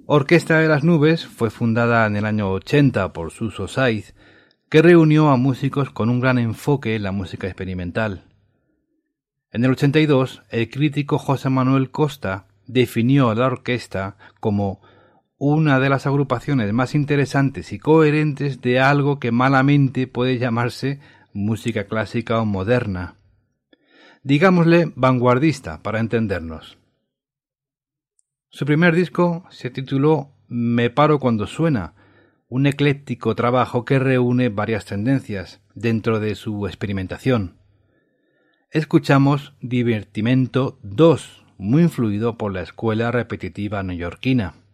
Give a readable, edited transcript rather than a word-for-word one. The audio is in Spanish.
Orquesta de las Nubes fue fundada en el año 80 por Suso Saiz, que reunió a músicos con un gran enfoque en la música experimental. En el 82, el crítico José Manuel Costa definió a la orquesta como una de las agrupaciones más interesantes y coherentes de algo que malamente puede llamarse música clásica o moderna. Digámosle vanguardista para entendernos. Su primer disco se tituló Me paro cuando suena, un ecléctico trabajo que reúne varias tendencias dentro de su experimentación. Escuchamos Divertimento 2, muy influido por la escuela repetitiva neoyorquina.